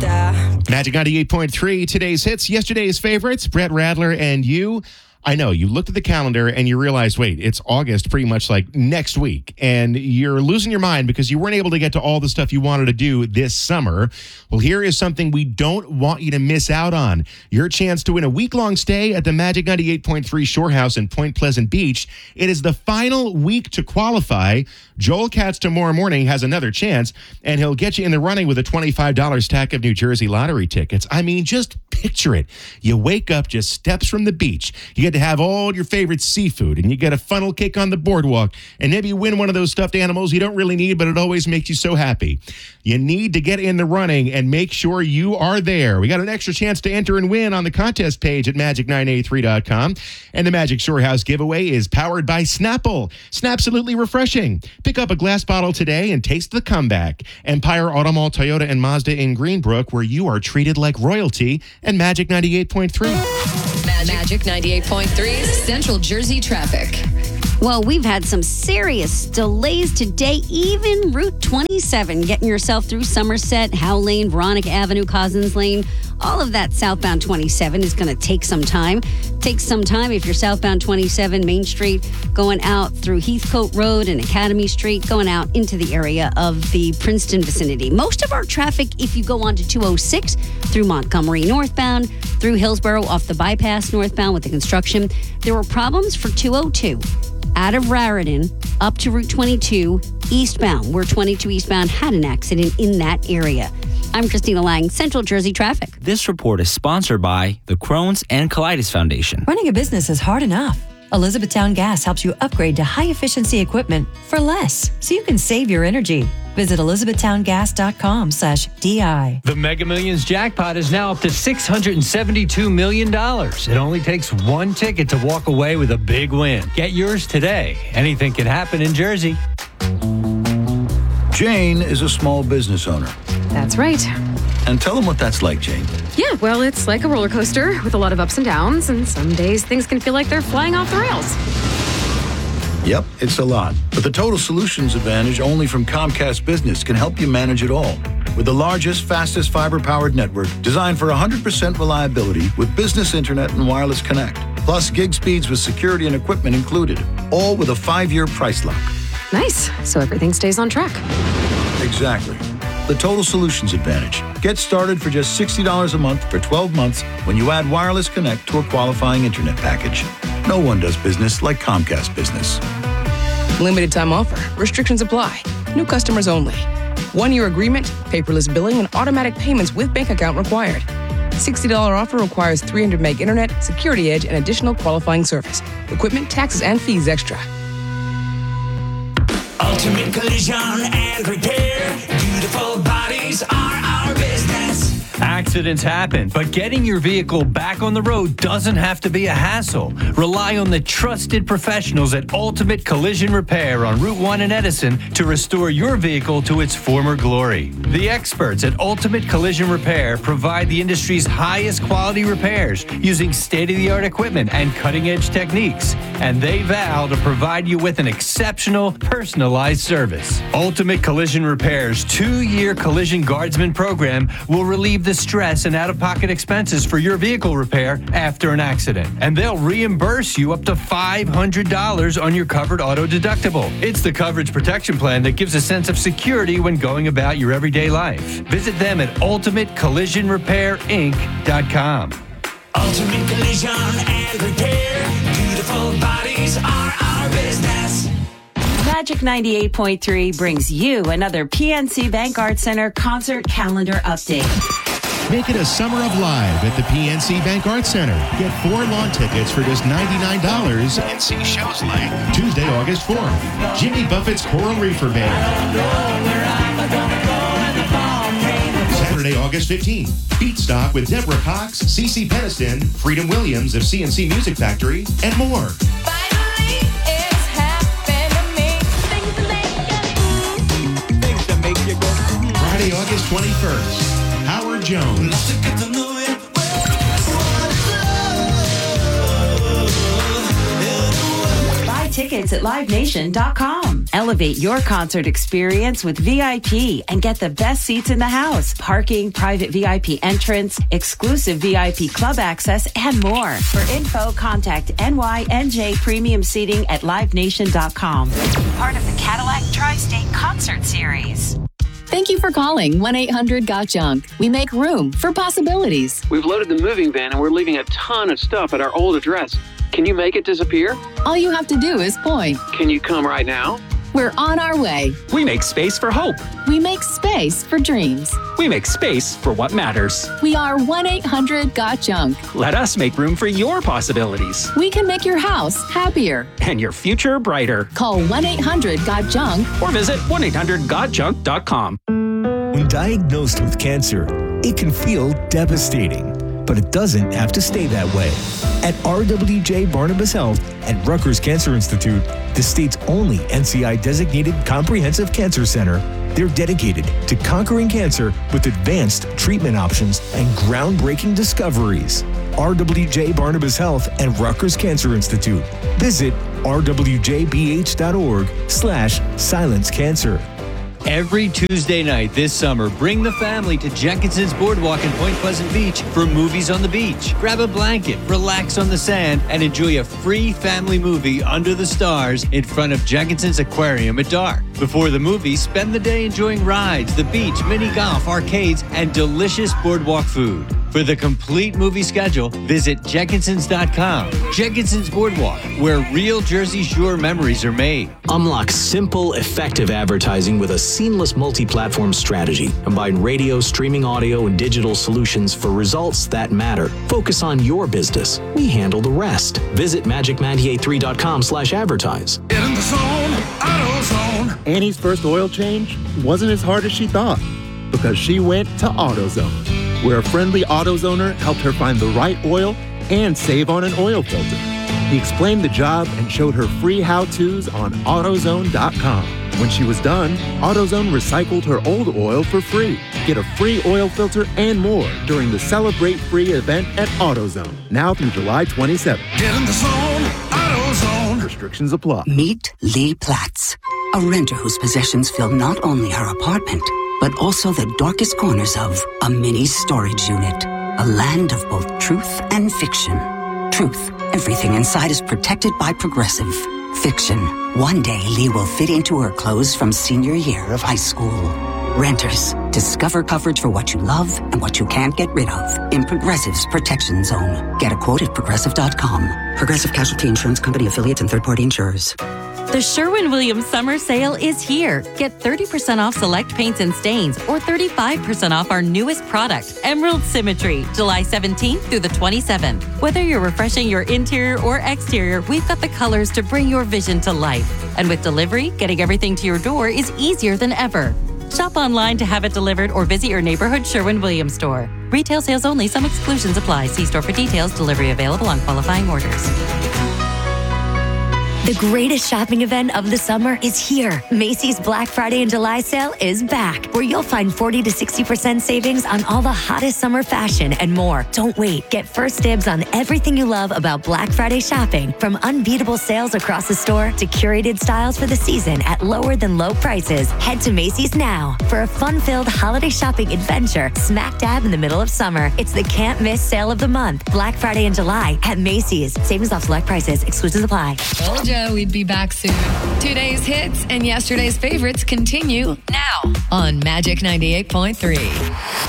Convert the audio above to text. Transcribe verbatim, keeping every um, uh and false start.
Magic ninety-eight point three, today's hits, yesterday's favorites, Brett Radler and you. I know, you looked at the calendar and you realized, wait, it's August pretty much like next week. And you're losing your mind because you weren't able to get to all the stuff you wanted to do this summer. Well, here is something we don't want you to miss out on. Your chance to win a week-long stay at the Magic ninety-eight point three Shore House in Point Pleasant Beach. It is the final week to qualify. Joel Katz tomorrow morning has another chance, and he'll get you in the running with a twenty-five dollars stack of New Jersey lottery tickets. I mean, just picture it. You wake up just steps from the beach. You get to have all your favorite seafood, and you get a funnel cake on the boardwalk, and maybe you win one of those stuffed animals you don't really need, but it always makes you so happy. You need to get in the running and make sure you are there. We got an extra chance to enter and win on the contest page at magic nine eighty-three dot com, and the Magic Shore House giveaway is powered by Snapple. Snapsolutely refreshing. Pick up a glass bottle today and taste the comeback. Empire Auto Mall, Toyota, and Mazda in Greenbrook, where you are treated like royalty, and Magic ninety-eight point three. Magic ninety-eight point three, Central Jersey traffic. Well, we've had some serious delays today, even Route twenty-seven, getting yourself through Somerset, Howe Lane, Veronica Avenue, Cousins Lane. All of that southbound twenty-seven is going to take some time. Takes some time if you're southbound twenty-seven, Main Street, going out through Heathcote Road and Academy Street, going out into the area of the Princeton vicinity. Most of our traffic, if you go on to two oh six through Montgomery northbound, through Hillsborough off the bypass northbound with the construction, there were problems for two oh two. Out of Raritan up to Route twenty-two eastbound, where twenty-two eastbound had an accident in that area. I'm Christina Lang, Central Jersey Traffic. This report is sponsored by the Crohn's and Colitis Foundation. Running a business is hard enough. Elizabethtown Gas helps you upgrade to high-efficiency equipment for less, so you can save your energy. Visit elizabethtown gas dot com slash D I. The Mega Millions jackpot is now up to six hundred seventy-two million dollars. It only takes one ticket to walk away with a big win. Get yours today. Anything can happen in Jersey. Jane is a small business owner. That's right. And tell them what that's like, Jane. Yeah, well, it's like a roller coaster with a lot of ups and downs, and some days things can feel like they're flying off the rails. Yep, it's a lot. But the Total Solutions Advantage only from Comcast Business can help you manage it all. With the largest, fastest fiber-powered network designed for one hundred percent reliability with business internet and wireless connect. Plus gig speeds with security and equipment included. All with a five-year price lock. Nice. So everything stays on track. Exactly. The Total Solutions Advantage. Get started for just sixty dollars a month for twelve months when you add wireless connect to a qualifying internet package. No one does business like Comcast Business. Limited time offer. Restrictions apply. New customers only. One-year agreement, paperless billing, and automatic payments with bank account required. sixty dollars offer requires three hundred meg internet, security edge, and additional qualifying service. Equipment, taxes, and fees extra. Ultimate Collision and Repair. Beautiful bodies are our business. Accidents happen, but getting your vehicle back on the road doesn't have to be a hassle. Rely on the trusted professionals at Ultimate Collision Repair on Route one in Edison to restore your vehicle to its former glory. The experts at Ultimate Collision Repair provide the industry's highest quality repairs using state-of-the-art equipment and cutting-edge techniques. And they vow to provide you with an exceptional, personalized service. Ultimate Collision Repair's two-year Collision Guardsman program will relieve the stress and out-of-pocket expenses for your vehicle repair after an accident. And they'll reimburse you up to five hundred dollars on your covered auto deductible. It's the coverage protection plan that gives a sense of security when going about your everyday life. Visit them at ultimate collision repair inc dot com. Ultimate Collision and Repair. Beautiful bodies are our business. Magic ninety-eight point three brings you another P N C Bank Arts Center concert calendar update. Make it a summer of live at the P N C Bank Arts Center. Get four lawn tickets for just ninety-nine dollars and see shows like Tuesday, August fourth, Jimmy Buffett's Coral Reefer Band. Saturday, August fifteenth, Beatstock with Deborah Cox, Cece Peniston, Freedom Williams of C N C Music Factory, and more. Friday, August twenty-first, Howard Jones. Buy tickets at live nation dot com. Elevate your concert experience with V I P and get the best seats in the house, parking, private V I P entrance, exclusive V I P club access, and more. For info, contact N Y N J Premium Seating at live nation dot com. Part of the Cadillac Tri-State Concert Series. Thank you for calling one eight hundred got junk. We make room for possibilities. We've loaded the moving van and we're leaving a ton of stuff at our old address. Can you make it disappear? All you have to do is point. Can you come right now? We're on our way. We make space for hope. We make space for dreams. We make space for what matters. We are one eight hundred got junk. Let us make room for your possibilities. We can make your house happier. And your future brighter. Call one eight hundred got junk or visit one eight hundred got junk dot com. When diagnosed with cancer, it can feel devastating, but it doesn't have to stay that way. At R W J Barnabas Health and Rutgers Cancer Institute, the state's only N C I-designated comprehensive cancer center, they're dedicated to conquering cancer with advanced treatment options and groundbreaking discoveries. R W J Barnabas Health and Rutgers Cancer Institute. Visit r w j b h dot org slash silence cancer. Every Tuesday night this summer, bring the family to Jenkinson's Boardwalk in Point Pleasant Beach for movies on the beach. Grab a blanket, relax on the sand, and enjoy a free family movie under the stars in front of Jenkinson's Aquarium at dark. Before the movie, spend the day enjoying rides, the beach, mini golf, arcades, and delicious boardwalk food. For the complete movie schedule, visit Jenkinsons dot com. Jenkinson's Boardwalk, where real Jersey Shore memories are made. Unlock simple, effective advertising with a seamless multi-platform strategy. Combine radio, streaming audio, and digital solutions for results that matter. Focus on your business. We handle the rest. Visit magic nine eight three dot com slash advertise. Get in the zone, AutoZone. Annie's first oil change wasn't as hard as she thought because she went to AutoZone, where a friendly AutoZoner helped her find the right oil and save on an oil filter. He explained the job and showed her free how-tos on AutoZone dot com. When she was done, AutoZone recycled her old oil for free. Get a free oil filter and more during the Celebrate Free event at AutoZone, now through July twenty-seventh. Get in the zone, AutoZone. Restrictions apply. Meet Lee Platts, a renter whose possessions fill not only her apartment, but also the darkest corners of a mini storage unit. A land of both truth and fiction. Truth, everything inside is protected by Progressive. Fiction, one day Lee will fit into her clothes from senior year of high school. Renters, discover coverage for what you love and what you can't get rid of in Progressive's Protection Zone. Get a quote at progressive dot com. Progressive Casualty Insurance Company affiliates and third-party insurers. The Sherwin-Williams summer sale is here. Get thirty percent off select paints and stains or thirty-five percent off our newest product, Emerald Symmetry, July seventeenth through the twenty-seventh. Whether you're refreshing your interior or exterior, we've got the colors to bring your vision to life. And with delivery, getting everything to your door is easier than ever. Shop online to have it delivered or visit your neighborhood Sherwin-Williams store. Retail sales only. Some exclusions apply. See store for details. Delivery available on qualifying orders. The greatest shopping event of the summer is here. Macy's Black Friday and July sale is back, where you'll find forty to sixty percent savings on all the hottest summer fashion and more. Don't wait. Get first dibs on everything you love about Black Friday shopping, from unbeatable sales across the store to curated styles for the season at lower than low prices. Head to Macy's now for a fun-filled holiday shopping adventure smack dab in the middle of summer. It's the can't miss sale of the month. Black Friday and July at Macy's. Savings off select prices. Exclusions apply. Told ya we'd be back soon. Today's hits and yesterday's favorites continue now on Magic ninety-eight point three.